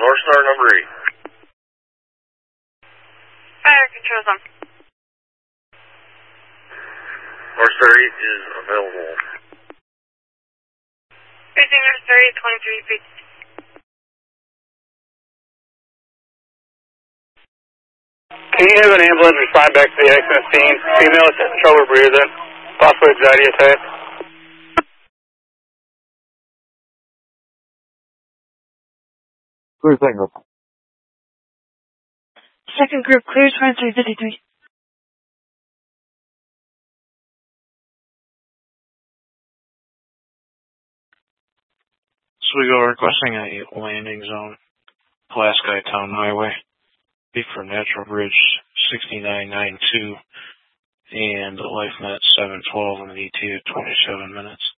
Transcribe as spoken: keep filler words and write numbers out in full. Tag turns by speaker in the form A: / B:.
A: North Star number eight.
B: Fire control zone.
A: North Star eight is available.
B: Facing North Star eight, twenty-three feet.
C: Can you have an ambulance respond back to the accident scene? Female with trouble breathing, possible anxiety attack.
D: Clear signal.
E: Second group clear, twenty-three fifty-three.
F: Oswego requesting a landing zone, Pulaski Town Highway, be for Natural Bridge sixty-nine ninety-two and LifeNet seven twelve and an E T of twenty-seven minutes.